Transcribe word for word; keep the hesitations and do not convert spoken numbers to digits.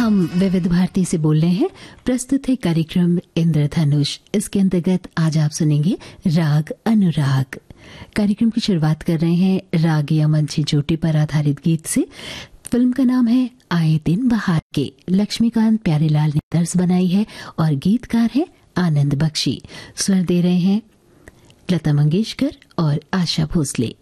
हम विविध भारती से बोल रहे हैं। प्रस्तुत है कार्यक्रम इंद्रधनुष। इसके अंतर्गत आज आप सुनेंगे राग अनुराग। कार्यक्रम की शुरुआत कर रहे हैं राग यमन की चोटी पर आधारित गीत से। फिल्म का नाम है आए दिन बहार के। लक्ष्मीकांत प्यारेलाल ने तर्ज बनाई है और गीतकार है आनंद बख्शी। स्वर दे रहे हैं लता मंगेशकर और आशा भोसले।